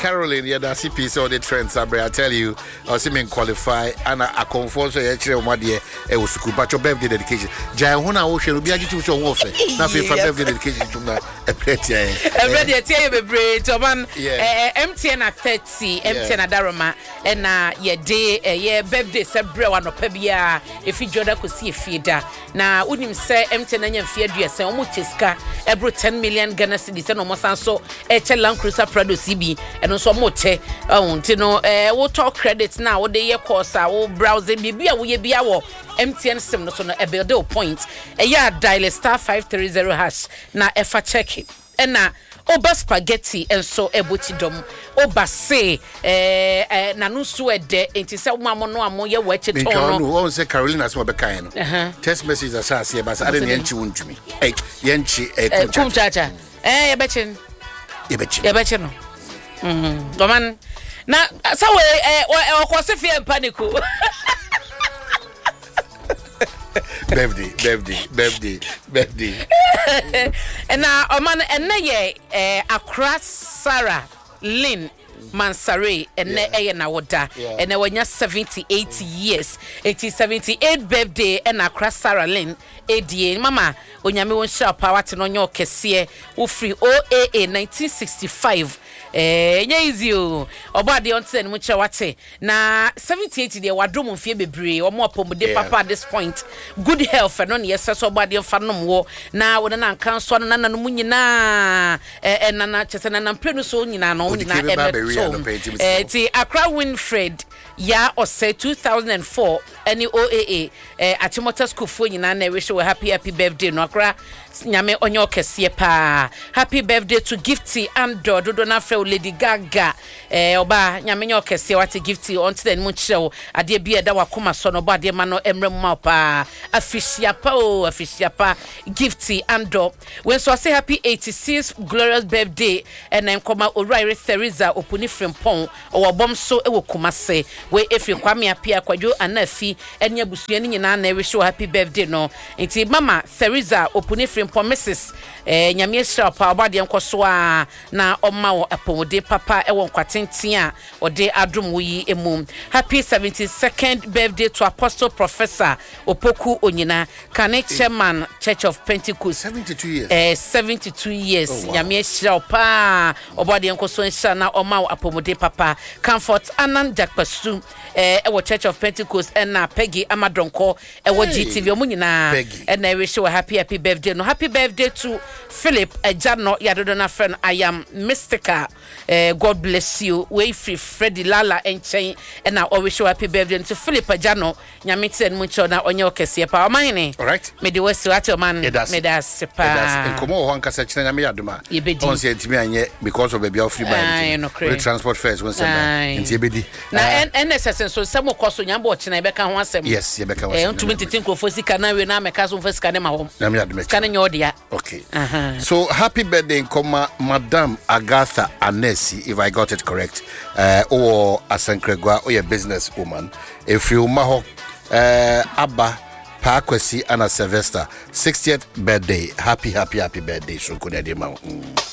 Caroline, yeah, that's piece of the trends. I tell you, I see me qualify and I confirm so actually one day it was school, but your birthday dedication. Jai Hona Ocean will be a to show off. Now, if I birthday dedication to my a pretty. I'm ready to tell you, Bray, Toman, MTN at 30, MTN at Darama, and your day, yeah, birthday, Sabra, one of Pebia, if you Joda could see a feeder. Now, wouldn't him say MTN and fear, yes, and Muchiska, every 10 million Ghana cities and almost so, Land Cruiser Prado CB, and also Mote, you know, we'll talk credits now, what the year course, I will browse it, be our MTN sim, not on a build point, a yard dial star 530 hash, now if I check it, and now. Oba spaghetti and so ebotidom oba say nanu so ede enti se mamo no amo ye wache ton no won say Carolina so be kan no text message asase ba sa ade ne enchi wontumi yenchi kumchacha ye bechin no goman na so we okwose fie panico birthday. And now, man, and ye Accra Sarah Lynn Mansare and na woda and they were just 78 years. It is 78th birthday and Accra Sarah Lynn ADA mama onyame won sha power to no nyo kese wo free OAA 1965 easy o obade on ten mu che wate na 78 de wadom fie bebre omo apomode papa at this point good health no ne yes so obade fa nom wo na wo na kan so na no mu nyina na chese na mprenu so nyina no nyina ti Accra Winfred ya ose 2004 any OAA Achimota school fo nyina na wish you happy birthday no Accra nyame onyo kese pa happy birthday to Gifty and Dodo na fe Lady Gaga oba nyame nyo kese wate Gifty on to the mu chew ade bia da wakoma so no ba de ma no emrem ma pa afishia pa Gifty and Do when so say happy 86th glorious birthday and then koma Orire Theresa opuni frempon o bom so e wokoma se we efi kwame apia kwadwo anafi enya busua ni nyina na wish you happy birthday no enti mama Theresa opuni frempon Mrs nyame shapa obade enkoso a na oma wo apomode papa e won kwatentia ode adom yi emum happy 72nd birthday to Apostle Professor Opoku Onyina Kane Chairman Church of Pentecost 72 years 72 years nyame shapa obade enkoso nsha na oma wo apomode papa Comfort Anan Jakpasu e wo Church of Pentecost na Peggy Amadonko e wo GTV omunyina e na wish you happy birthday no happy birthday to Philip Ejano Yadodona friend I am Mystica God bless you we free Freddy Lala enchen and now always show happy birthday to Philip Ejano nyamite en mucho na onye okese pa omane all right me de wesi wacho man me da sepa enkomo ho ankasa kire nyame yadoma on se ntimi anye because of baby free buy the transport fares when send nti ebedi na NSS so samo koso nyambo ochina ebeka ho asem yes ebeka ho asem ntumi titinko fosika na we na meka so fosika ne ma ho nyame yadoma kana nyodia okay so happy birthday nkoma Madam Agatha Anesi if I got it correct or Asankregwa or your business woman if you maho Abba Pakwesi Anna Sylvester 60th birthday happy birthday so kunede ma